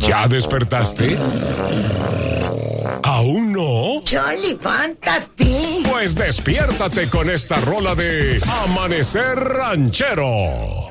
¿Ya despertaste? ¿Aún no? ¡Ya levántate! Pues despiértate con esta rola de Amanecer Ranchero.